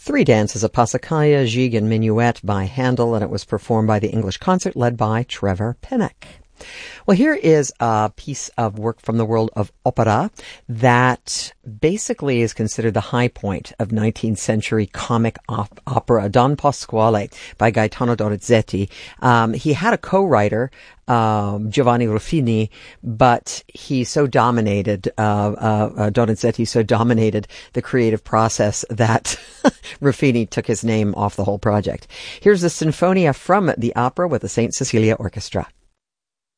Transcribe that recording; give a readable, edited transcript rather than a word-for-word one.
Three dances, a passacaglia, gigue, and minuet by Handel, and it was performed by the English Concert led by Trevor Pinnock. Well, here is a piece of work from the world of opera that basically is considered the high point of 19th century comic opera, Don Pasquale by Gaetano Donizetti. He had a co-writer, Giovanni Ruffini, but he so dominated, Donizetti so dominated the creative process that Ruffini took his name off the whole project. Here's the Sinfonia from the opera with the St. Cecilia Orchestra.